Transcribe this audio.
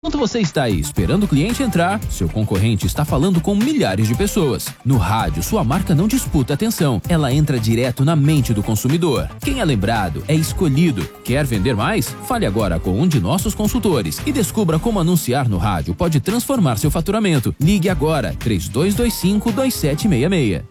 Enquanto você está aí esperando o cliente entrar, seu concorrente está falando com milhares de pessoas. No rádio, sua marca não disputa atenção, ela entra direto na mente do consumidor. Quem é lembrado é escolhido. Quer vender mais? Fale agora com um de nossos consultores e descubra como anunciar no rádio pode transformar seu faturamento. Ligue agora, 3225-2766.